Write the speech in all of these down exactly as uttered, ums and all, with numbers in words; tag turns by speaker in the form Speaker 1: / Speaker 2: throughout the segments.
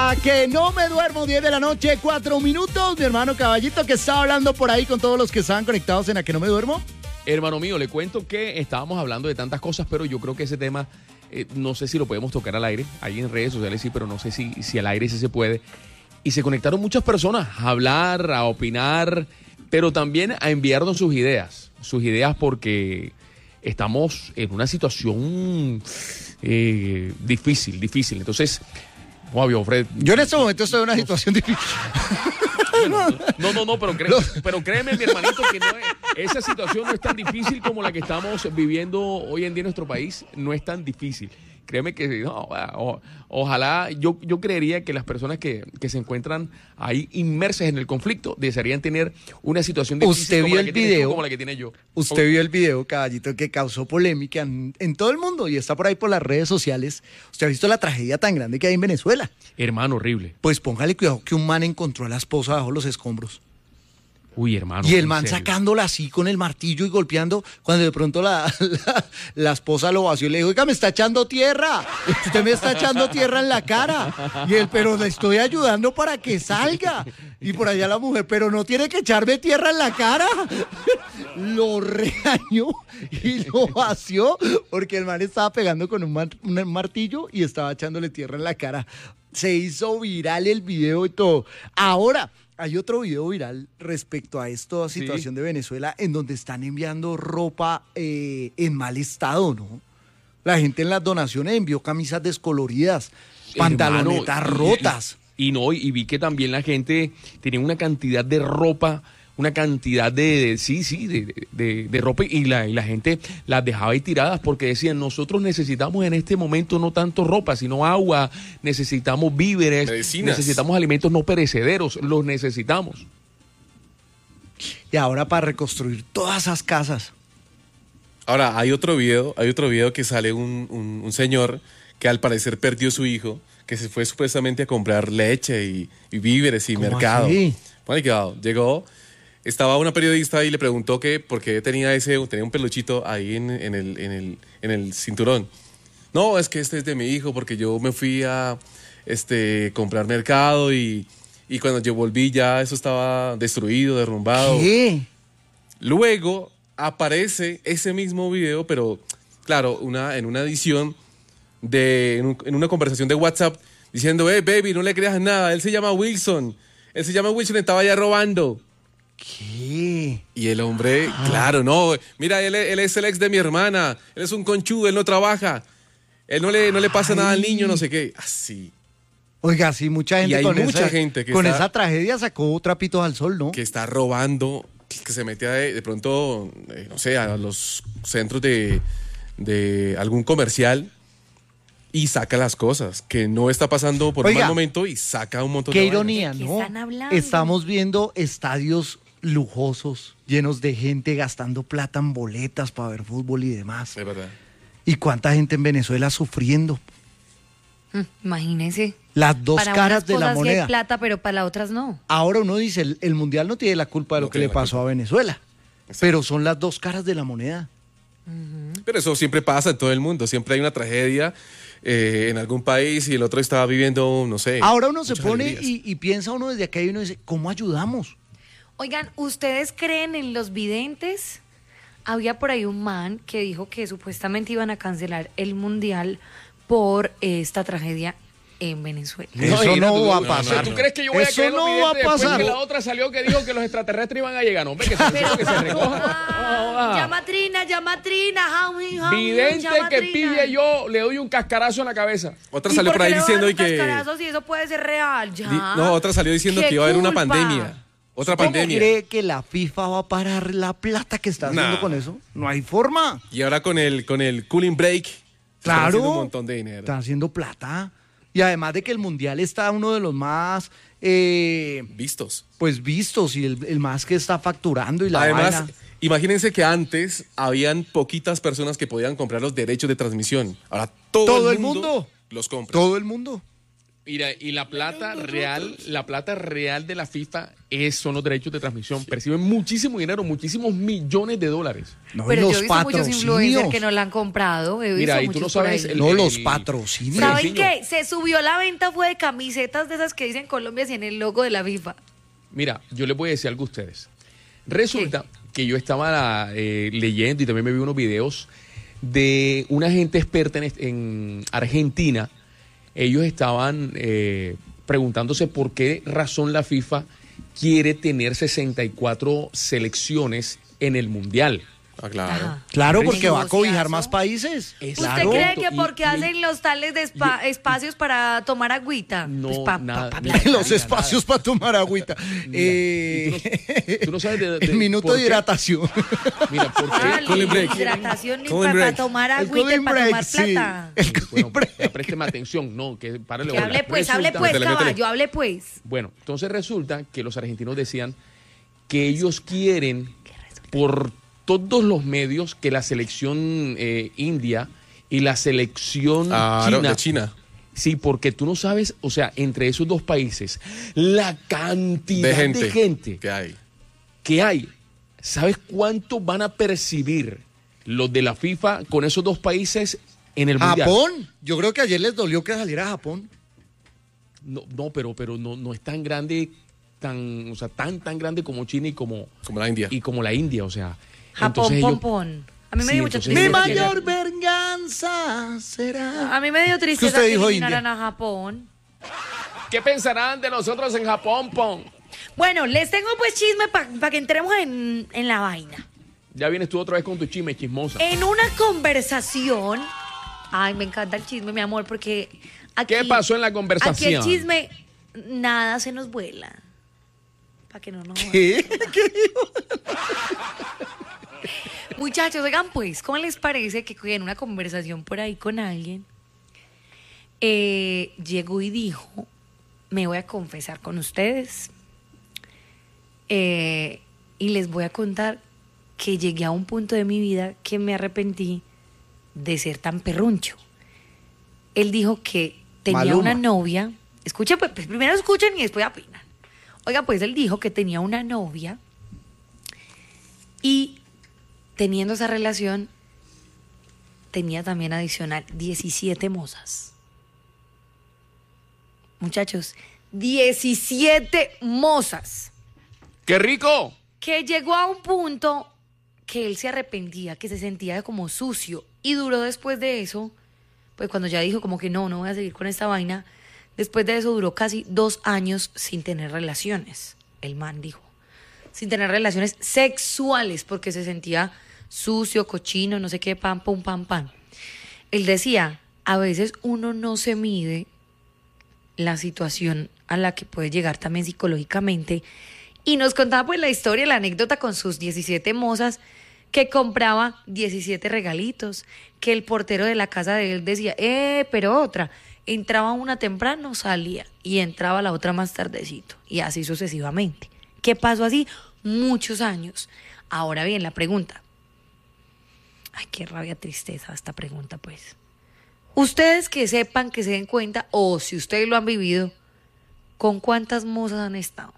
Speaker 1: A que no me duermo, diez de la noche, cuatro minutos. Mi hermano Caballito, que estaba hablando por ahí con todos los que estaban conectados en A que no me duermo.
Speaker 2: Hermano mío, le cuento que estábamos hablando de tantas cosas, pero yo creo que ese tema, eh, no sé si lo podemos tocar al aire. Ahí en redes sociales sí, pero no sé si, si al aire sí se puede. Y se conectaron muchas personas a hablar, a opinar, pero también a enviarnos sus ideas. Sus ideas porque estamos en una situación eh, difícil, difícil. Entonces... Wow, Fred.
Speaker 1: Yo en este momento estoy en una situación difícil.
Speaker 2: Bueno, no, no, no, pero, cree, pero créeme, mi hermanito, que no es, esa situación no es tan difícil como la que estamos viviendo hoy en día en nuestro país. No es tan difícil. Créeme que no, o, ojalá, yo, yo creería que las personas que, que se encuentran ahí inmersas en el conflicto desearían tener una situación difícil
Speaker 1: ¿Usted
Speaker 2: como,
Speaker 1: vio
Speaker 2: la
Speaker 1: el
Speaker 2: que tienes
Speaker 1: video?
Speaker 2: tú, como la que tiene yo.
Speaker 1: Usted vio el video, Caballito, que causó polémica en, en todo el mundo y está por ahí por las redes sociales. ¿Usted ha visto la tragedia tan grande que hay en Venezuela?
Speaker 2: Hermano, horrible.
Speaker 1: Pues póngale cuidado que un man encontró a la esposa bajo los escombros.
Speaker 2: Uy, hermano.
Speaker 1: Y el man sacándola así con el martillo y golpeando, cuando de pronto la, la, la esposa lo vació y le dijo, oiga, me está echando tierra, usted me está echando tierra en la cara. Y él, pero le estoy ayudando para que salga. Y por allá la mujer, pero no tiene que echarme tierra en la cara. Lo regañó y lo vació porque el man estaba pegando con un, mar, un martillo y estaba echándole tierra en la cara. Se hizo viral el video y todo. Ahora... hay otro video viral respecto a esta situación sí. de Venezuela en donde están enviando ropa eh, en mal estado, ¿no? La gente en las donaciones envió camisas descoloridas, pantalonetas Hermano, rotas.
Speaker 2: Y, y, y no, y vi que también la gente tenía una cantidad de ropa, una cantidad de, de sí, sí, de, de, de ropa y la, y la gente las dejaba ahí tiradas porque decían, nosotros necesitamos en este momento no tanto ropa, sino agua, necesitamos víveres, medicinas, necesitamos alimentos no perecederos, los necesitamos.
Speaker 1: Y ahora para reconstruir todas esas casas.
Speaker 3: Ahora, hay otro video, hay otro video que sale un, un, un señor que al parecer perdió a su hijo, que se fue supuestamente a comprar leche y, y víveres y mercado.
Speaker 1: Así?
Speaker 3: Bueno, quedado, llegó... Estaba una periodista y le preguntó que por qué tenía ese, tenía un peluchito ahí en, en, el, en, el, en el cinturón. No, es que este es de mi hijo porque yo me fui a este, comprar mercado y, y cuando yo volví ya eso estaba destruido, derrumbado.
Speaker 1: ¿Qué?
Speaker 3: Luego aparece ese mismo video, pero claro, una, en una edición, de, en, un, en una conversación de WhatsApp diciendo, hey baby, no le creas nada, él se llama Wilson, él se llama Wilson, estaba ya robando.
Speaker 1: ¿Qué?
Speaker 3: Y el hombre, ah. claro, no, mira, él, él es el ex de mi hermana, él es un conchudo, él no trabaja, él no le, no le pasa Ay. nada al niño, no sé qué, así.
Speaker 1: Oiga, sí, mucha gente,
Speaker 3: y hay
Speaker 1: con,
Speaker 3: mucha
Speaker 1: esa,
Speaker 3: gente que
Speaker 1: con
Speaker 3: está,
Speaker 1: esa tragedia sacó trapitos al sol, ¿no?
Speaker 3: Que está robando, que se mete de, de pronto, eh, no sé, a los centros de, de algún comercial y saca las cosas, que no está pasando por Oiga, un mal momento y saca un montón
Speaker 1: qué
Speaker 3: de
Speaker 1: ironía,
Speaker 3: vainas.
Speaker 1: ¿no?
Speaker 4: ¿De qué están hablando?
Speaker 1: Estamos viendo estadios lujosos, llenos de gente gastando plata en boletas para ver fútbol y demás.
Speaker 3: Es verdad.
Speaker 1: ¿Y cuánta gente en Venezuela sufriendo?
Speaker 4: Mm, imagínense.
Speaker 1: Las dos
Speaker 4: para
Speaker 1: caras de la moneda.
Speaker 4: Sí hay plata, pero para las otras no.
Speaker 1: Ahora uno dice, el, el Mundial no tiene la culpa de lo no que le pasó culpa. a Venezuela. Exacto. Pero son las dos caras de la moneda.
Speaker 3: Uh-huh. Pero eso siempre pasa en todo el mundo. Siempre hay una tragedia eh, en algún país y el otro está viviendo, no sé.
Speaker 1: Ahora uno se pone y, y piensa uno desde acá y uno dice, ¿cómo ayudamos?
Speaker 4: Oigan, ¿ustedes creen en los videntes? Había por ahí un man que dijo que supuestamente iban a cancelar el Mundial por esta tragedia en Venezuela.
Speaker 1: Eso no, no va a pasar.
Speaker 2: No, no. ¿Tú crees que yo voy
Speaker 1: Eso
Speaker 2: a creer
Speaker 1: no
Speaker 2: los
Speaker 1: va a
Speaker 2: después
Speaker 1: pasar.
Speaker 2: que la otra salió que dijo que los extraterrestres iban a llegar? No, hombre, que se,
Speaker 4: Pero,
Speaker 2: que se recoja.
Speaker 4: Ah, llama Trina, llama Trina. Javi, Javi,
Speaker 2: Vidente
Speaker 4: llama
Speaker 2: que
Speaker 4: Trina.
Speaker 2: pille yo, le doy un cascarazo en la cabeza.
Speaker 3: Otra salió por ahí diciendo y que...
Speaker 4: Si eso puede ser real, ya.
Speaker 3: Di... No, otra salió diciendo que iba a haber una pandemia. Otra
Speaker 1: ¿Cómo
Speaker 3: pandemia.
Speaker 1: cree que la FIFA va a parar la plata que está haciendo nah. con eso? No hay forma.
Speaker 3: Y ahora con el, con el cooling break,
Speaker 1: claro,
Speaker 3: están haciendo un montón de dinero.
Speaker 1: Están haciendo plata. Y además de que el Mundial está uno de los más... Eh,
Speaker 3: vistos.
Speaker 1: Pues vistos y el, el más que está facturando y la
Speaker 3: Además,
Speaker 1: vaina.
Speaker 3: Imagínense que antes habían poquitas personas que podían comprar los derechos de transmisión. Ahora todo,
Speaker 1: todo
Speaker 3: el,
Speaker 1: el
Speaker 3: mundo,
Speaker 1: mundo
Speaker 3: los compra.
Speaker 1: Todo el mundo.
Speaker 2: Mira, y la plata real, la plata real de la FIFA es, son los derechos de transmisión. Perciben muchísimo dinero, muchísimos millones de dólares.
Speaker 1: No, y
Speaker 4: Pero yo
Speaker 1: los
Speaker 4: he visto muchos influencers
Speaker 1: patrocinios.
Speaker 4: que no la han comprado. He visto
Speaker 2: Mira, y tú
Speaker 4: muchos
Speaker 2: no
Speaker 4: por
Speaker 2: sabes
Speaker 4: ahí.
Speaker 2: el-
Speaker 1: No, los patrocinios.
Speaker 4: ¿Saben
Speaker 2: Sencillo.
Speaker 4: qué? Se subió la venta fue de camisetas de esas que dicen Colombia sin el logo de la FIFA.
Speaker 2: Mira, yo les voy a decir algo a ustedes. Resulta que yo estaba eh, leyendo y también me vi unos videos de una gente experta en, est- en Argentina. Ellos estaban eh, preguntándose por qué razón la FIFA quiere tener sesenta y cuatro selecciones en el Mundial.
Speaker 3: Ah, claro.
Speaker 4: Ajá.
Speaker 1: Claro, porque va a
Speaker 4: Negociazo.
Speaker 1: cobijar más países.
Speaker 2: Es-
Speaker 4: ¿Usted
Speaker 2: Claro.
Speaker 4: cree que
Speaker 2: Y-
Speaker 4: porque
Speaker 2: y-
Speaker 4: hacen los tales de espa-
Speaker 2: y-
Speaker 4: espacios para tomar agüita?
Speaker 2: No,
Speaker 4: Pues pa-
Speaker 2: nada,
Speaker 4: pa- pa-
Speaker 2: mira,
Speaker 4: pa-
Speaker 1: Los
Speaker 2: Mira,
Speaker 1: espacios para tomar agüita. Eh,
Speaker 2: y tú no- tú no sabes de- de-
Speaker 1: el minuto
Speaker 2: por
Speaker 1: de
Speaker 2: qué.
Speaker 1: hidratación.
Speaker 2: Mira, ¿por qué?
Speaker 4: Ah,
Speaker 3: Cooling
Speaker 4: ni
Speaker 3: break.
Speaker 4: hidratación ni
Speaker 3: Cooling
Speaker 4: para
Speaker 3: break.
Speaker 4: tomar
Speaker 1: El
Speaker 4: agüita y
Speaker 1: cooling
Speaker 4: para
Speaker 1: break,
Speaker 4: tomar
Speaker 1: sí.
Speaker 4: plata.
Speaker 1: El
Speaker 2: Bueno,
Speaker 1: cooling break.
Speaker 2: ya présteme atención, no, que párale
Speaker 4: Que
Speaker 2: bola.
Speaker 4: hable pues, hable
Speaker 2: Resulta-
Speaker 4: pues,
Speaker 3: Métele, métele.
Speaker 4: caballo, hable pues.
Speaker 2: Bueno, entonces resulta que los argentinos decían que ellos quieren por todos los medios que la selección eh, india y la selección
Speaker 3: Claro,
Speaker 2: china,
Speaker 3: de China.
Speaker 2: sí, porque tú no sabes, o sea, entre esos dos países, la cantidad
Speaker 3: De gente.
Speaker 2: de gente
Speaker 3: que hay.
Speaker 2: que hay. ¿Sabes cuánto van a percibir los de la FIFA con esos dos países en el Mundial?
Speaker 1: Japón. Yo creo que ayer les dolió que saliera Japón.
Speaker 2: No, no, pero, pero no, no es tan grande, tan, o sea, tan, tan grande como China y como,
Speaker 3: Como la India.
Speaker 2: y como la India, o sea.
Speaker 4: Japón,
Speaker 2: entonces ellos-
Speaker 4: pompón. A mí me
Speaker 2: Sí,
Speaker 4: dio mucha
Speaker 2: entonces
Speaker 1: Mi
Speaker 2: ellos
Speaker 4: tristeza.
Speaker 2: quieren-
Speaker 1: mayor venganza será.
Speaker 4: A mí me dio tristeza
Speaker 1: usted
Speaker 4: que
Speaker 1: dijo
Speaker 4: eliminaran
Speaker 1: India.
Speaker 4: a Japón.
Speaker 2: ¿Qué pensarán de nosotros en Japón, Pon?
Speaker 4: Bueno, les tengo pues chisme para que entremos en, en la vaina.
Speaker 2: Ya vienes tú otra vez con tu chisme chismosa.
Speaker 4: En una conversación. Ay, me encanta el chisme, mi amor, porque aquí.
Speaker 2: ¿Qué pasó en la conversación?
Speaker 4: Aquí el chisme, nada se nos vuela. Para que no nos.
Speaker 1: ¿Qué?
Speaker 4: Muchachos, oigan pues, ¿cómo les parece que en una conversación por ahí con alguien eh, llegó y dijo, me voy a confesar con ustedes eh, y les voy a contar que llegué a un punto de mi vida que me arrepentí de ser tan perruncho? Él dijo que tenía
Speaker 1: Maluma.
Speaker 4: una novia, escuchen, pues, pues, primero escuchen y después opinan. Oiga, pues él dijo que tenía una novia y teniendo esa relación, tenía también adicional diecisiete mozas. Muchachos, diecisiete mozas.
Speaker 2: ¡Qué rico!
Speaker 4: Que llegó a un punto que él se arrepentía, que se sentía como sucio. Y duró después de eso, pues cuando ya dijo como que no, no voy a seguir con esta vaina, después de eso duró casi dos años sin tener relaciones. El man dijo, sin tener relaciones sexuales, porque se sentía sucio, cochino, no sé qué, pam, pum, pam, pam. Él decía, a veces uno no se mide la situación a la que puede llegar también psicológicamente. Y nos contaba pues la historia, la anécdota con sus diecisiete mozas, que compraba diecisiete regalitos, que el portero de la casa de él decía, eh, pero otra. Entraba una temprano, salía, y entraba la otra más tardecito, y así sucesivamente. ¿Qué pasó así? Muchos años. Ahora bien, la pregunta. Ay, qué rabia, tristeza esta pregunta, pues. Ustedes que sepan, que se den cuenta, o si ustedes lo han vivido, ¿con cuántas mozas han estado?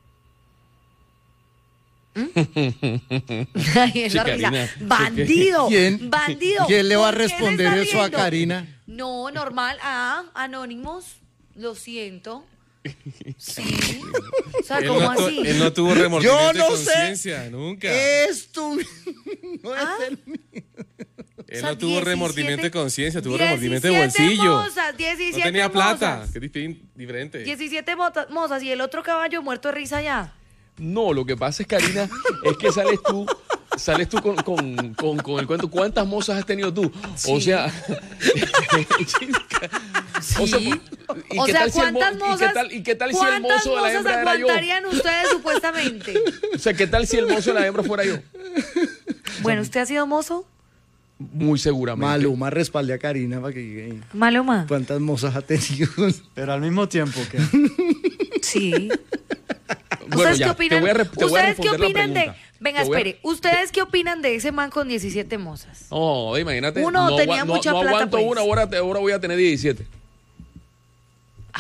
Speaker 4: ¿Mm? Ay, esa
Speaker 2: Sí,
Speaker 4: risa.
Speaker 2: Karina.
Speaker 4: Bandido,
Speaker 1: ¿Quién-
Speaker 4: bandido.
Speaker 1: quién le va a
Speaker 4: ¿Por qué se
Speaker 1: responder
Speaker 4: está
Speaker 1: eso a
Speaker 4: riendo?
Speaker 1: Karina?
Speaker 4: No, normal. Ah, anónimos. Lo siento. Sí. O sea,
Speaker 3: Él
Speaker 4: ¿cómo
Speaker 3: no, tu-
Speaker 4: así?
Speaker 3: él no tuvo remordimiento
Speaker 1: Yo no
Speaker 3: de
Speaker 1: sé.
Speaker 3: conciencia, nunca.
Speaker 1: Esto no es
Speaker 4: ¿Ah?
Speaker 1: el mío.
Speaker 3: Él
Speaker 4: O sea,
Speaker 3: no tuvo remordimiento de
Speaker 4: diecisiete
Speaker 3: conciencia, tuvo remordimiento de
Speaker 4: diecisiete
Speaker 3: bolsillo.
Speaker 4: mozas, diecisiete
Speaker 3: No tenía plata,
Speaker 4: mozas.
Speaker 3: que es difin- diferente.
Speaker 4: diecisiete mota- mozas y el otro caballo muerto de risa ya.
Speaker 2: No, lo que pasa es, Karina, es que sales tú, sales tú con, con, con, con el cuento. ¿Cuántas mozas has tenido tú? O
Speaker 4: Sí.
Speaker 2: sea, chica, o sea,
Speaker 4: Sí.
Speaker 2: ¿y
Speaker 4: O
Speaker 2: qué
Speaker 4: sea,
Speaker 2: tal si el mo-
Speaker 4: ¿cuántas
Speaker 2: ¿y
Speaker 4: mozas?
Speaker 2: qué tal, y qué tal si el
Speaker 4: ¿Cuántas
Speaker 2: mozo de la
Speaker 4: mozas
Speaker 2: hembra era yo?
Speaker 4: aguantarían ustedes supuestamente?
Speaker 2: O sea, ¿qué tal si el mozo de la hembra fuera yo?
Speaker 4: Bueno, ¿usted ha sido mozo?
Speaker 2: Muy seguramente.
Speaker 1: Maluma respalde a Karina para que diga,
Speaker 4: Maluma.
Speaker 1: ¿cuántas mozas ha tenido?
Speaker 5: Pero al mismo tiempo que...
Speaker 4: Sí.
Speaker 2: Bueno,
Speaker 4: ¿Ustedes
Speaker 2: ya,
Speaker 4: qué opinan?
Speaker 2: Te voy a, re- te voy a
Speaker 4: ¿Ustedes qué
Speaker 2: responder la
Speaker 4: opinan de...?
Speaker 2: pregunta.
Speaker 4: Venga,
Speaker 2: Te voy a-
Speaker 4: espere. ¿Ustedes qué opinan de ese man con diecisiete mozas?
Speaker 2: Oh, imagínate.
Speaker 4: Uno
Speaker 2: no,
Speaker 4: tenía
Speaker 2: agua- no-
Speaker 4: mucha
Speaker 2: no
Speaker 4: plata,
Speaker 2: aguanto
Speaker 4: pues.
Speaker 2: una, ahora, te- ahora voy a tener diecisiete.
Speaker 4: Ah,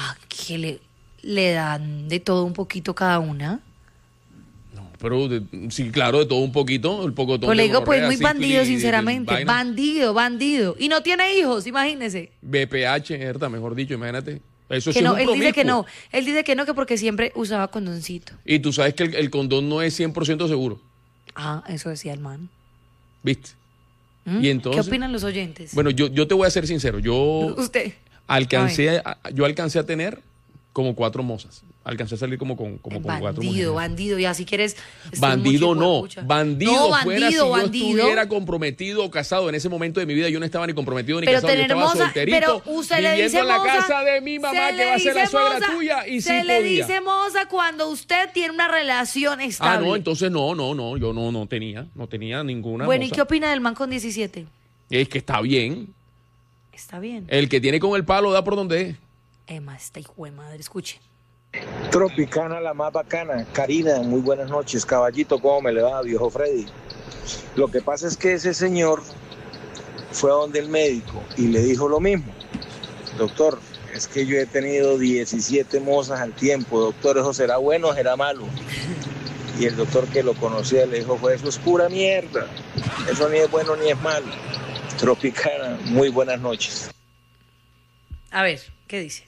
Speaker 4: que le, le dan de todo un poquito cada una.
Speaker 2: Pero de- sí, claro, de todo un poquito, el pocotón.
Speaker 4: Pues le
Speaker 2: de
Speaker 4: digo, pues
Speaker 2: gonorrea,
Speaker 4: muy
Speaker 2: sífilis,
Speaker 4: bandido,
Speaker 2: de- de
Speaker 4: sinceramente.
Speaker 2: vaina.
Speaker 4: Bandido, bandido. Y no tiene hijos, imagínese.
Speaker 2: B P H, ¿verdad? Mejor dicho, imagínate. Eso sí
Speaker 4: Que no,
Speaker 2: es un
Speaker 4: él dice que
Speaker 2: promiscuo.
Speaker 4: no. Él dice que no, que porque siempre usaba condoncito.
Speaker 2: Y tú sabes que el, el condón no es cien por ciento seguro,
Speaker 4: Ah, eso decía el man.
Speaker 2: ¿viste?
Speaker 4: ¿Mm?
Speaker 2: Y entonces-
Speaker 4: ¿Qué opinan los oyentes?
Speaker 2: Bueno, yo, yo te voy a ser sincero. Yo
Speaker 4: Usted.
Speaker 2: alcancé, a- yo alcancé a tener como cuatro mozas. Alcancé a salir como con, como con cuatro
Speaker 4: Bandido,
Speaker 2: mujeres.
Speaker 4: bandido. Ya si quieres. estoy
Speaker 2: Bandido
Speaker 4: mucho
Speaker 2: no,
Speaker 4: hijuepucha.
Speaker 2: bandido
Speaker 4: No,
Speaker 2: fuera
Speaker 4: bandido,
Speaker 2: si yo
Speaker 4: bandido.
Speaker 2: estuviera comprometido o casado. En ese momento de mi vida yo no estaba ni comprometido ni
Speaker 4: Pero
Speaker 2: casado, yo
Speaker 4: tener
Speaker 2: estaba
Speaker 4: moza,
Speaker 2: solterito,
Speaker 4: pero usted le
Speaker 2: viviendo
Speaker 4: dice
Speaker 2: en la
Speaker 4: moza,
Speaker 2: casa de mi mamá
Speaker 4: se
Speaker 2: que
Speaker 4: le
Speaker 2: va a ser la
Speaker 4: dice
Speaker 2: suegra
Speaker 4: moza,
Speaker 2: tuya y sí
Speaker 4: se le
Speaker 2: podía.
Speaker 4: dice moza cuando usted tiene una relación
Speaker 2: Ah,
Speaker 4: estable.
Speaker 2: no, entonces no, no, no, yo no, no tenía, no tenía ninguna
Speaker 4: Bueno, ¿y
Speaker 2: moza.
Speaker 4: qué opina del man con diecisiete?
Speaker 2: Es que está bien.
Speaker 4: Está bien.
Speaker 2: El que tiene con el palo da por donde es.
Speaker 4: Emma, esta hijo de madre, escuche.
Speaker 6: Tropicana, la más bacana. Karina, muy buenas noches. Caballito, ¿cómo me le va, viejo Freddy? Lo que pasa es que ese señor fue a donde el médico y le dijo lo mismo. Doctor, es que yo he tenido diecisiete mozas al tiempo. Doctor, ¿eso será bueno o será malo? Y el doctor que lo conocía le dijo, pues eso es pura mierda. Eso ni es bueno ni es malo. Tropicana, muy buenas noches.
Speaker 4: A ver, ¿qué dice?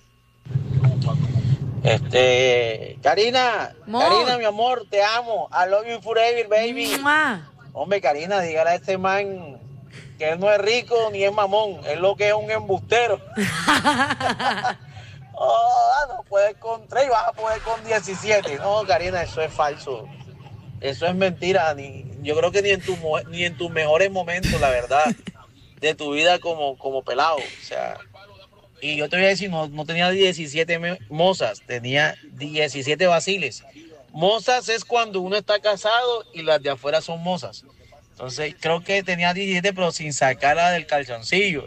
Speaker 7: Este, Karina,
Speaker 4: Amor.
Speaker 7: Karina, mi amor, te amo. I love you forever, baby.
Speaker 4: ¡Mua!
Speaker 7: Hombre, Karina, dígale a este man que él no es rico ni es mamón, es lo que es un embustero. Oh, no puedes con tres y vas a poder con diecisiete. No, Karina, eso es falso. Eso es mentira. Ni, yo creo que ni en, tu, mo- ni en tus mejores momentos, la verdad, de tu vida como, como pelado. O sea, y yo te voy a decir, no, no tenía diecisiete me- mozas, tenía diecisiete vaciles. Mozas es cuando uno está casado y las de afuera son mozas. Entonces, creo que tenía diecisiete, pero sin sacarla del calzoncillo.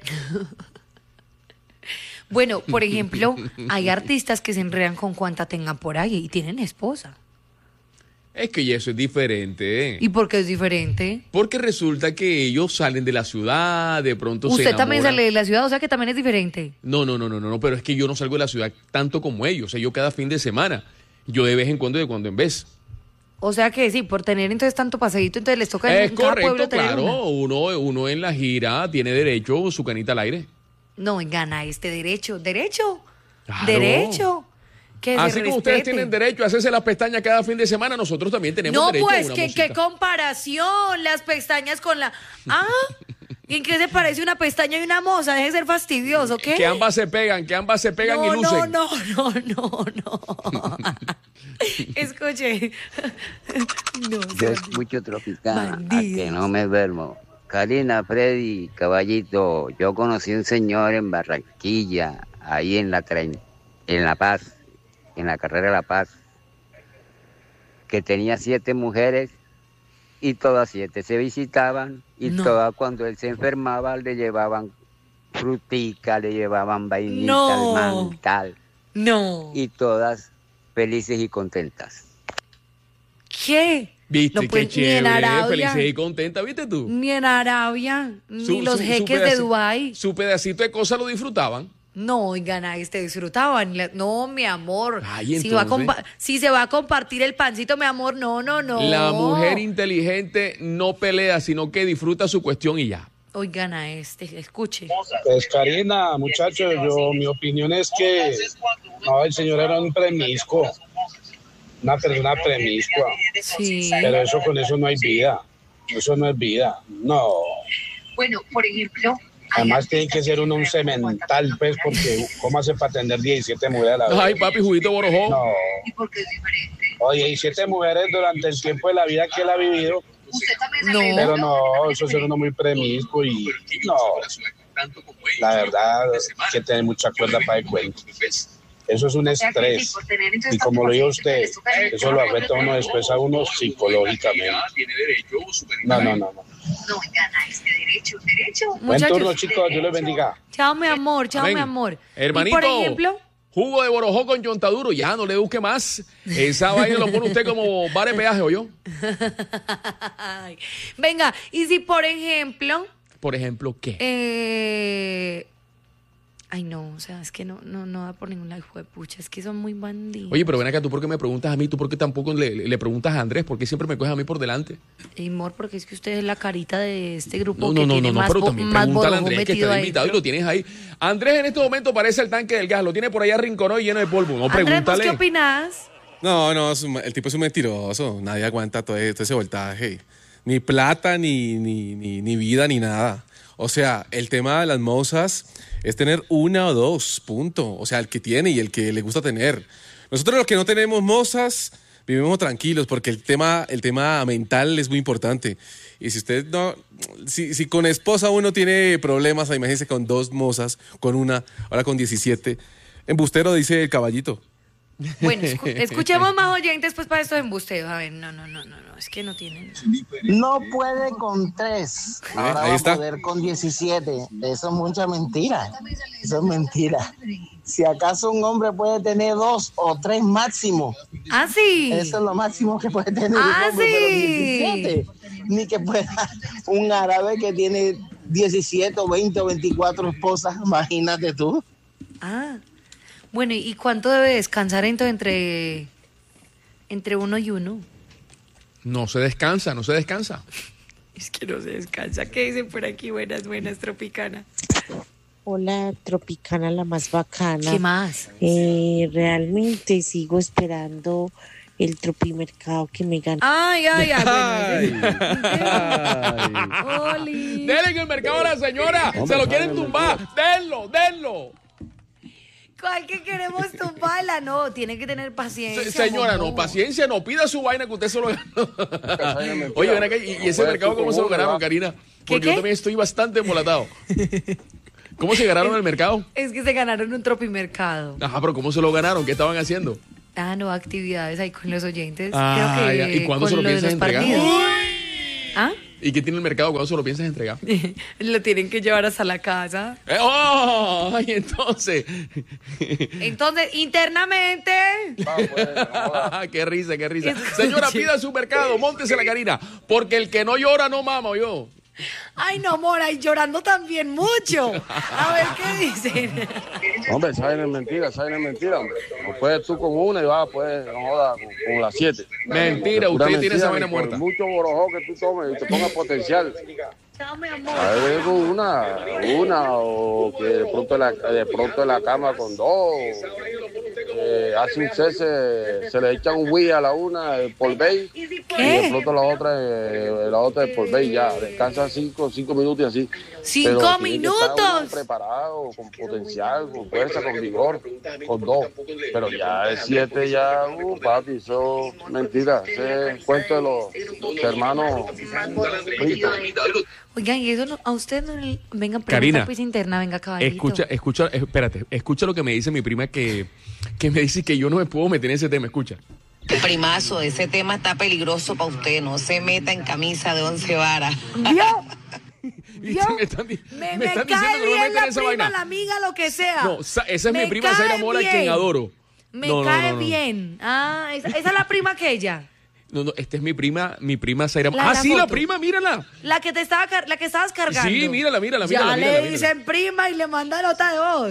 Speaker 4: Bueno, por ejemplo, hay artistas que se enredan con cuanta tengan por ahí y tienen esposa.
Speaker 2: Es que ya eso es diferente. ¿eh?
Speaker 4: ¿Y por qué es diferente?
Speaker 2: Porque resulta que ellos salen de la ciudad, de pronto se
Speaker 4: Usted también
Speaker 2: enamoran.
Speaker 4: sale de la ciudad, o sea que también es diferente.
Speaker 2: No, no, no, no, no, no, pero es que yo no salgo de la ciudad tanto como ellos. O sea, yo cada fin de semana, yo de vez en cuando, de cuando en vez.
Speaker 4: O sea que sí, por tener entonces tanto paseíto, entonces les toca
Speaker 2: Es
Speaker 4: en cada
Speaker 2: correcto,
Speaker 4: pueblo tener
Speaker 2: claro.
Speaker 4: una.
Speaker 2: Uno, uno en la gira tiene derecho su canita al aire.
Speaker 4: No, gana este derecho. ¿Derecho?
Speaker 2: Claro.
Speaker 4: ¿Derecho? Que se
Speaker 2: Así como ustedes
Speaker 4: respete.
Speaker 2: tienen derecho a hacerse las pestañas cada fin de semana, nosotros también tenemos
Speaker 4: No,
Speaker 2: derecho a
Speaker 4: pues,
Speaker 2: una
Speaker 4: ¿qué,
Speaker 2: mosita.
Speaker 4: qué comparación? Las pestañas con la... Ah, ¿y en qué se parece una pestaña y una moza? Deje de ser fastidioso, ¿qué?
Speaker 2: Que ambas se pegan, que ambas se pegan
Speaker 4: no,
Speaker 2: y lucen.
Speaker 4: No, no, no, no, no. Escuche. No,
Speaker 8: Yo
Speaker 4: sea-
Speaker 8: escucho Tropicana, a
Speaker 4: Bandidos.
Speaker 8: que no me duermo. Karina, Freddy, Caballito, yo conocí un señor en Barranquilla, ahí en la tren, en La Paz, en la carrera La Paz, que tenía siete mujeres y todas siete se visitaban y
Speaker 4: No.
Speaker 8: todas cuando él se enfermaba le llevaban frutica, le llevaban vainita,
Speaker 4: No.
Speaker 8: mantal
Speaker 4: No.
Speaker 8: y todas felices y contentas.
Speaker 4: ¿Qué?
Speaker 2: ¿Viste?
Speaker 4: No, pues,
Speaker 2: Qué
Speaker 4: ni en
Speaker 2: chévere,
Speaker 4: Arabia.
Speaker 2: feliz y contenta, ¿viste tú?
Speaker 4: Ni en Arabia, ni
Speaker 2: Su-
Speaker 4: los
Speaker 2: su- su
Speaker 4: jeques de
Speaker 2: pedaci-
Speaker 4: Dubái.
Speaker 2: Su pedacito de cosas lo disfrutaban.
Speaker 4: No, oigan, a este disfrutaban. La- No, mi amor.
Speaker 2: Ay,
Speaker 4: si, va a
Speaker 2: entonces.
Speaker 4: compa- si se va a compartir el pancito, mi amor, no, no, no.
Speaker 2: La mujer inteligente no pelea, sino que disfruta su cuestión y ya.
Speaker 4: Oigan a este, escuche.
Speaker 9: Pues Karina, muchachos, yo mi opinión es que no, el señor era un premiscuo, una persona premiscua,
Speaker 4: Sí.
Speaker 9: pero eso con eso no hay vida, eso no es vida, no.
Speaker 10: Bueno, por ejemplo,
Speaker 9: Además tiene que ser uno un cemental, pues, porque ¿cómo hace para atender diecisiete mujeres a la vez?
Speaker 2: Ay, papi, juguito borojó.
Speaker 9: No,
Speaker 10: y porque es diferente.
Speaker 9: oye, diecisiete mujeres durante el tiempo de la vida que él ha vivido,
Speaker 10: Usted también se
Speaker 4: No.
Speaker 10: ve-
Speaker 9: pero no, eso es ser uno muy premiscuo y no, la verdad, hay que tener mucha cuerda para el cuento. Eso es un
Speaker 10: O sea que sí,
Speaker 9: estrés.
Speaker 10: por tener entonces
Speaker 9: Y como lo dijo
Speaker 10: tanto paciente,
Speaker 9: usted,
Speaker 10: les toca en-
Speaker 9: eso lo afecta a uno después a uno psicológicamente. No, no, no, no.
Speaker 10: No, gana este derecho, derecho.
Speaker 9: Buen
Speaker 4: Muchachos.
Speaker 9: turno, chicos. Dios les bendiga.
Speaker 4: Chao, mi amor, chao,
Speaker 2: Amén.
Speaker 4: mi amor.
Speaker 2: Hermanito,
Speaker 4: Y por ejemplo,
Speaker 2: jugo de borojó con yontaduro, ya no le busque más. Esa vaina lo pone usted como vale peaje, ¿o yo?
Speaker 4: ay, venga, y si por ejemplo,
Speaker 2: Por ejemplo, ¿qué?
Speaker 4: eh, Ay, no, o sea, es que no, no, no da por ningún lado, hijo de pucha, es que son muy bandidos.
Speaker 2: Oye, pero ven acá, ¿tú por qué me preguntas a mí? ¿Tú por qué tampoco le, le preguntas a Andrés? ¿Por qué siempre me coges a mí por delante?
Speaker 4: Y amor, porque es que usted es la carita de este grupo
Speaker 2: No,
Speaker 4: que
Speaker 2: no, no,
Speaker 4: tiene
Speaker 2: no, no,
Speaker 4: más,
Speaker 2: pero
Speaker 4: bo-
Speaker 2: también
Speaker 4: más
Speaker 2: pregúntale a
Speaker 4: bodojo
Speaker 2: Andrés que
Speaker 4: metido
Speaker 2: está
Speaker 4: ahí.
Speaker 2: invitado y lo tienes ahí. Andrés en este momento parece el tanque del gas, lo tiene por allá rinconado y lleno de polvo. No,
Speaker 4: Andrés, ¿vos
Speaker 2: pregúntale.
Speaker 4: qué opinas?
Speaker 3: No, no, es un- el tipo es un mentiroso. Nadie aguanta todo, todo ese voltaje. Ni plata, ni, ni, ni, ni vida, ni nada. O sea, el tema de las mozas es tener una o dos, punto. O sea, el que tiene y el que le gusta tener. Nosotros los que no tenemos mozas, vivimos tranquilos porque el tema, el tema mental es muy importante. Y si usted no, si, si con esposa uno tiene problemas, imagínese con dos mozas, con una, ahora con diecisiete. Embustero, dice el caballito.
Speaker 4: Bueno, escu- escuchemos más oyentes pues para estos embusteos. A ver, no, no, no, no, no, es que no tienen.
Speaker 11: No puede con tres, ahora
Speaker 3: ahí
Speaker 11: va
Speaker 3: está.
Speaker 11: a poder con diecisiete. Eso es mucha mentira. Eso es mentira. Si acaso un hombre puede tener dos o tres máximo.
Speaker 4: Ah, sí.
Speaker 11: Eso es lo máximo que puede tener
Speaker 4: Ah,
Speaker 11: un hombre,
Speaker 4: sí.
Speaker 11: pero diecisiete. Ni que pueda un árabe que tiene diecisiete o veinte o veinticuatro esposas, imagínate tú.
Speaker 4: Ah, bueno, ¿y cuánto debe descansar entonces entre, entre uno y uno?
Speaker 2: No se descansa, no se descansa.
Speaker 4: Es que no se descansa. ¿Qué dicen por aquí? Buenas, buenas, Tropicana.
Speaker 12: Hola, Tropicana, la más bacana.
Speaker 4: ¿Qué más?
Speaker 12: Eh, realmente sigo esperando el tropimercado que me gana.
Speaker 4: Ay, ay, ay. Bueno,
Speaker 2: Ay.
Speaker 4: Oli.
Speaker 2: Denle en el mercado a la señora. Se lo quieren tumbar. Denlo, denlo.
Speaker 4: ¿Cuál que queremos tumbarla? No, tiene que tener paciencia.
Speaker 2: Se- señora, no,
Speaker 4: bobo.
Speaker 2: paciencia, no. Pida su vaina que usted se lo ganó. Oye, ven acá, ¿y, y ese mercado cómo se lo ganaron, Karina? Porque
Speaker 4: qué?
Speaker 2: yo también estoy bastante embolatado. ¿Cómo se ganaron el mercado?
Speaker 4: Es que se ganaron un tropimercado.
Speaker 2: Ajá, pero ¿cómo se lo ganaron? ¿Qué estaban haciendo?
Speaker 4: Ah, no, actividades ahí con los oyentes.
Speaker 2: Ah,
Speaker 4: Creo que
Speaker 2: ya. ¿Y cuándo
Speaker 4: con
Speaker 2: se lo
Speaker 4: de
Speaker 2: piensas
Speaker 4: los
Speaker 2: entregar?
Speaker 4: partidos. ¿Ah?
Speaker 2: ¿Y qué tiene el mercado? ¿Cuándo se lo piensas entregar?
Speaker 4: Lo tienen que llevar hasta la casa.
Speaker 2: Eh, ¡Oh! Ay, entonces.
Speaker 4: Entonces, internamente.
Speaker 2: ¡Qué risa, qué risa!
Speaker 4: Escuche.
Speaker 2: Señora, pida su mercado, móntese la Karina. Porque el que no llora no mama, yo.
Speaker 4: Ay, no, Mora, y llorando también mucho. A ver qué dicen.
Speaker 13: Hombre, esa vaina es mentira, esa vaina es mentira, hombre. O puedes tú con una y vas a poder, no jodas, con, con las siete.
Speaker 2: Mentira,
Speaker 13: Pura
Speaker 2: usted tiene esa
Speaker 13: mentira,
Speaker 2: vaina
Speaker 13: ni por
Speaker 2: muerta.
Speaker 13: Mucho borojó que tú tomes y te pongas potencial.
Speaker 4: Chao, mi amor.
Speaker 13: A ver, con una, una, o que de pronto en la, de pronto en la cama con dos. Eh, hace un cese, se le echa un Wii a la una eh, por bay y de pronto la otra, eh, la otra es por bay ya. Descansa cinco, cinco minutos y así.
Speaker 4: ¡Cinco
Speaker 13: Pero tiene que estar
Speaker 4: minutos!
Speaker 13: uno preparado, con potencial, con fuerza, con vigor, con dos. Pero ya el siete ya, uh, papi, eso es mentira. Ese es cuento de los hermanos Brito.
Speaker 4: Oigan, y eso no, a usted no le... Venga, pregunta
Speaker 2: Karina,
Speaker 4: pues interna, venga, caballito.
Speaker 2: Escucha, escucha, eh, espérate, escucha lo que me dice mi prima que, que me dice que yo no me puedo meter en ese tema, escucha.
Speaker 14: Primazo, ese tema está peligroso para usted, no se meta en camisa de once varas.
Speaker 4: Yo,
Speaker 2: me están, di-
Speaker 4: me,
Speaker 2: me
Speaker 4: me
Speaker 2: están
Speaker 4: cae
Speaker 2: diciendo que no me
Speaker 4: bien
Speaker 2: meta
Speaker 4: la
Speaker 2: en esa
Speaker 4: prima,
Speaker 2: vaina.
Speaker 4: la amiga, lo que sea.
Speaker 2: No, sa- esa es
Speaker 4: Me
Speaker 2: mi prima
Speaker 4: cae
Speaker 2: Zaira Mora,
Speaker 4: bien.
Speaker 2: quien adoro.
Speaker 4: Me
Speaker 2: No, no,
Speaker 4: cae
Speaker 2: no, no.
Speaker 4: bien. Ah, esa, esa es la prima que ella.
Speaker 2: No, no, esta es mi prima, mi prima Zaira
Speaker 4: La-
Speaker 2: Ah,
Speaker 4: la
Speaker 2: sí, la
Speaker 4: foto.
Speaker 2: prima, mírala.
Speaker 4: La que te estaba car- la que estabas cargando.
Speaker 2: Sí, mírala, mírala, mírala,
Speaker 4: Ya
Speaker 2: mírala,
Speaker 4: le
Speaker 2: mírala.
Speaker 4: dicen prima y le manda nota de voz.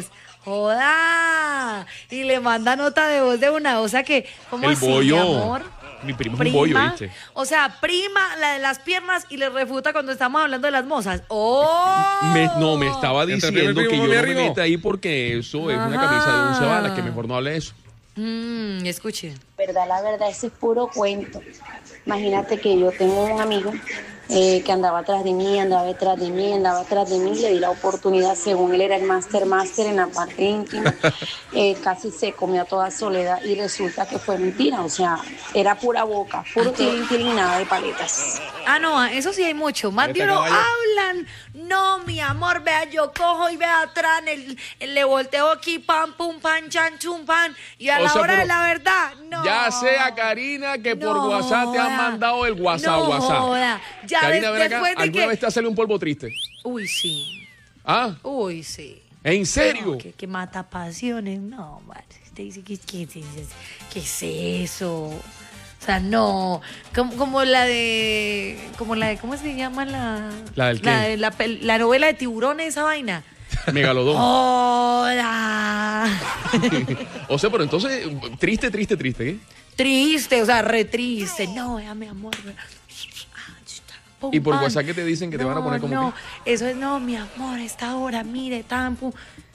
Speaker 4: Joda. Y le manda nota de voz de una. O sea que, ¿cómo
Speaker 2: El
Speaker 4: así,
Speaker 2: bollo.
Speaker 4: mi amor?
Speaker 2: Mi prima es un bollo, ¿viste?
Speaker 4: O sea, prima, la de las piernas y le refuta cuando estamos hablando de las mozas. ¡Oh!
Speaker 2: Me- no, me estaba
Speaker 3: Entre
Speaker 2: diciendo
Speaker 3: primo y
Speaker 2: que yo
Speaker 3: primo,
Speaker 2: no
Speaker 3: me
Speaker 2: me
Speaker 3: arrimo.
Speaker 2: meta ahí porque eso es una
Speaker 4: Ajá.
Speaker 2: camisa de once balas, que mejor no hable de eso.
Speaker 4: Mm, escuche.
Speaker 15: Verdad, la verdad, ese es puro cuento. Imagínate que yo tengo un amigo eh, que andaba atrás de mí, andaba detrás de mí, andaba atrás de mí, le di la oportunidad, según él era el máster máster en la parte íntima, eh, casi se comió a toda Soledad y resulta que fue mentira, o sea, era pura boca, puro tilín, tilín, nada de paletas.
Speaker 4: Ah, no, eso sí hay mucho. Más de
Speaker 15: Este
Speaker 4: uno
Speaker 15: caballo.
Speaker 4: hablan. No, mi amor, vea, yo cojo y vea atrás, el, el- le volteo aquí, pam, pum, pan, chan, chum, pan. Y a
Speaker 2: O
Speaker 4: la
Speaker 2: sea,
Speaker 4: hora de
Speaker 2: pero
Speaker 4: la verdad, no.
Speaker 2: Ya sea Karina que por
Speaker 4: No
Speaker 2: WhatsApp te han
Speaker 4: joda.
Speaker 2: mandado el WhatsApp,
Speaker 4: No
Speaker 2: WhatsApp.
Speaker 4: joda. Ya
Speaker 2: Karina,
Speaker 4: des-
Speaker 2: ven acá,
Speaker 4: después de
Speaker 2: ¿alguna
Speaker 4: que-
Speaker 2: vez te ha salido un polvo triste?
Speaker 4: Uy, sí.
Speaker 2: ¿Ah?
Speaker 4: Uy, sí.
Speaker 2: ¿En serio?
Speaker 4: No, que, que mata pasiones. No, man. Usted dice, ¿qué, qué, qué, qué es eso? O sea, no. Como, como la de. Como la de. ¿Cómo se llama la.
Speaker 2: ¿La del qué?
Speaker 4: de la, pel- la novela de tiburones, esa vaina.
Speaker 2: Megalodón.
Speaker 4: Hola.
Speaker 2: O sea, pero entonces, triste, triste, triste, ¿eh?
Speaker 4: Triste, o sea, re triste. No, ya, mi amor. Pum,
Speaker 2: Y por
Speaker 4: pan.
Speaker 2: WhatsApp que te dicen que te
Speaker 4: No,
Speaker 2: van a poner como
Speaker 4: no,
Speaker 2: que...
Speaker 4: eso es, no, mi amor, esta hora, mire, tan, pum.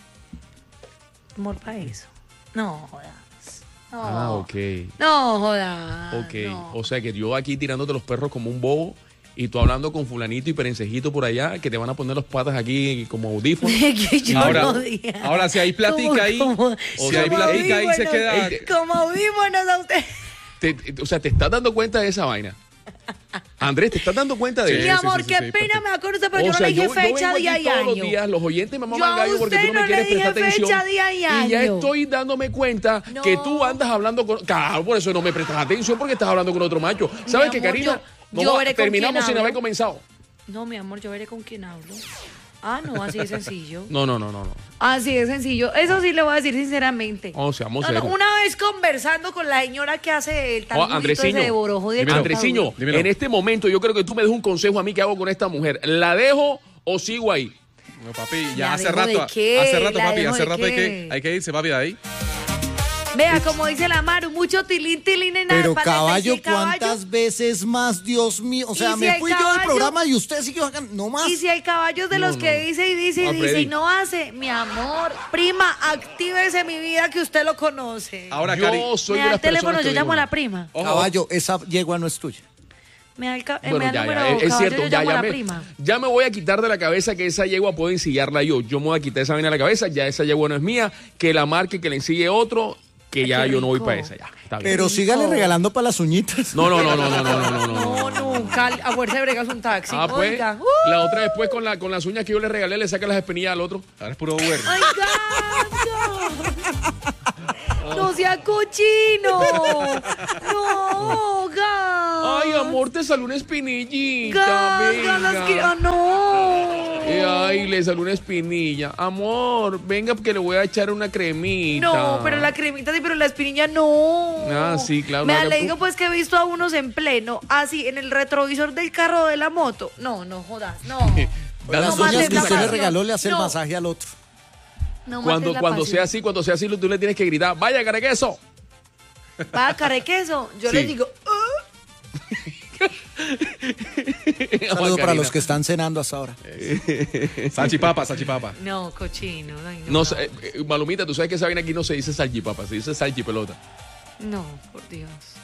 Speaker 4: Amor para eso. No, jodas. No.
Speaker 2: Ah, ok.
Speaker 4: No, jodas.
Speaker 2: Ok.
Speaker 4: No.
Speaker 2: O sea, que yo aquí tirándote los perros como un bobo y tú hablando con fulanito y perencejito por allá, que te van a poner los patas aquí como audífonos.
Speaker 4: Que yo
Speaker 3: Ahora,
Speaker 4: no dije.
Speaker 3: ahora si hay platica ahí,
Speaker 4: Como-
Speaker 3: o si hay
Speaker 4: como
Speaker 3: platica ahí se
Speaker 4: audífonos,
Speaker 3: queda...
Speaker 4: Como audífonos a usted.
Speaker 2: Te- te- o sea, ¿te estás dando cuenta de esa vaina? Andrés, ¿te estás dando cuenta de
Speaker 4: Mi
Speaker 2: eso?
Speaker 4: amor, qué pena me acuerdo, pero yo
Speaker 2: O
Speaker 4: no
Speaker 2: sea,
Speaker 4: le dije
Speaker 2: yo, yo
Speaker 4: fecha,
Speaker 2: vengo
Speaker 4: día
Speaker 2: aquí
Speaker 4: y
Speaker 2: todos
Speaker 4: año.
Speaker 2: los días, los oyentes me
Speaker 4: Yo
Speaker 2: maman
Speaker 4: a
Speaker 2: gallo porque
Speaker 4: usted
Speaker 2: tú no
Speaker 4: no
Speaker 2: me
Speaker 4: le
Speaker 2: quieres
Speaker 4: dije
Speaker 2: prestar atención.
Speaker 4: fecha, día y
Speaker 2: ya
Speaker 4: año.
Speaker 2: estoy dándome cuenta que tú andas hablando con... Claro, por eso no me prestas atención porque estás hablando con otro macho. ¿Sabes qué,
Speaker 4: amor,
Speaker 2: Karina?
Speaker 4: yo-
Speaker 2: No,
Speaker 4: yo veré con
Speaker 2: terminamos
Speaker 4: quién
Speaker 2: sin
Speaker 4: hablo.
Speaker 2: haber comenzado.
Speaker 4: No, mi amor, yo veré con quién hablo. Ah, no, así de sencillo.
Speaker 2: No, no, no, no. no.
Speaker 4: Así de sencillo. Eso sí le voy a decir sinceramente.
Speaker 2: O sea, vamos
Speaker 4: No,
Speaker 2: a
Speaker 4: no, una vez conversando con la señora que hace el tal
Speaker 2: Oh,
Speaker 4: burrito
Speaker 2: Andresiño,
Speaker 4: ese de borojo de
Speaker 2: Andresiño,
Speaker 4: Cartago.
Speaker 2: en este momento yo creo que tú me des un consejo a mí que hago con esta mujer. ¿La dejo o sigo ahí?
Speaker 3: No, papi,
Speaker 4: ¿La
Speaker 3: ya hace
Speaker 4: dejo
Speaker 3: rato,
Speaker 4: de qué?
Speaker 3: hace rato,
Speaker 4: ¿La
Speaker 3: papi,
Speaker 4: dejo
Speaker 3: hace
Speaker 4: de
Speaker 3: rato hay
Speaker 4: qué?
Speaker 3: que, hay que irse, papi, de ahí.
Speaker 4: Vea, como dice la Maru, mucho tilín, tilín en
Speaker 1: Pero
Speaker 4: la
Speaker 1: caballo, ¿cuántas veces más, Dios mío? O sea,
Speaker 4: ¿Y si
Speaker 1: me
Speaker 4: el
Speaker 1: fui yo del
Speaker 4: caballo-
Speaker 1: programa y usted siguió acá, no más.
Speaker 4: Y si el caballo es de
Speaker 1: No,
Speaker 4: los
Speaker 1: no.
Speaker 4: que dice y dice y
Speaker 1: Ah,
Speaker 4: dice
Speaker 1: Freddy.
Speaker 4: y no hace, mi amor, prima, actívese mi vida que usted lo conoce.
Speaker 3: Ahora,
Speaker 2: yo
Speaker 3: Cari,
Speaker 2: soy
Speaker 4: Me
Speaker 2: de
Speaker 4: da
Speaker 2: las
Speaker 4: el teléfono,
Speaker 2: personas que
Speaker 4: yo
Speaker 2: digo,
Speaker 4: llamo a la prima.
Speaker 1: Caballo, esa yegua no es tuya.
Speaker 4: Me da el, ca- eh,
Speaker 2: Bueno,
Speaker 4: me da el
Speaker 2: ya,
Speaker 4: número,
Speaker 2: ya, es- es
Speaker 4: caballo,
Speaker 2: cierto,
Speaker 4: yo
Speaker 2: ya,
Speaker 4: llamo a
Speaker 2: ya
Speaker 4: la
Speaker 2: me,
Speaker 4: prima.
Speaker 2: ya me voy a quitar de la cabeza que esa yegua puedo ensillarla yo. Yo me voy a quitar esa vaina de la cabeza, ya esa yegua no es mía, que la marque, que la ensille otro, que ya yo no voy para esa, ya. Está bien.
Speaker 1: Pero sígale regalando para las uñitas.
Speaker 2: No, no, no, no, no, no, no, no, no.
Speaker 4: No, nunca, a fuerza de bregas un taxi.
Speaker 2: Ah, pues,
Speaker 4: Oiga. Uh,
Speaker 2: la otra después con, la, con las uñas que yo le regalé, le saca las espinillas al otro. Ahora es puro Uber.
Speaker 4: ¡Ay, gato! ¡No sea cochino! ¡No, gas!
Speaker 2: Ay, amor, te salió una espinillita.
Speaker 4: ¡Gas,
Speaker 2: venga.
Speaker 4: gas, que- ah, no!
Speaker 2: Eh, Ay, le salió una espinilla. Amor, venga que le voy a echar una cremita.
Speaker 4: No, pero la cremita sí, pero la espinilla no.
Speaker 2: Ah, sí, claro.
Speaker 4: Me
Speaker 2: no,
Speaker 4: le
Speaker 2: tú-
Speaker 4: digo pues que he visto a unos en pleno, así, en el retrovisor del carro de la moto. No, no jodas, no.
Speaker 1: Las
Speaker 4: No
Speaker 1: uñas
Speaker 4: mates
Speaker 1: que
Speaker 4: la
Speaker 1: usted le
Speaker 4: pasión.
Speaker 1: regaló le hace el
Speaker 4: No.
Speaker 1: masaje al otro.
Speaker 4: No mates
Speaker 2: Cuando,
Speaker 4: la
Speaker 2: cuando
Speaker 4: pasión.
Speaker 2: sea así, cuando sea así, tú le tienes que gritar, vaya, carequeso.
Speaker 4: Va, carequeso. Yo
Speaker 2: Sí.
Speaker 4: les digo,
Speaker 1: Un saludo para los que están cenando hasta ahora.
Speaker 3: Salchipapa, salchipapa.
Speaker 4: no, cochino. Ay, no,
Speaker 2: No, sé, eh, eh, Malumita, tú sabes que esa vaina aquí no se dice salchipapa, se dice salchipelota.
Speaker 4: no, por Dios.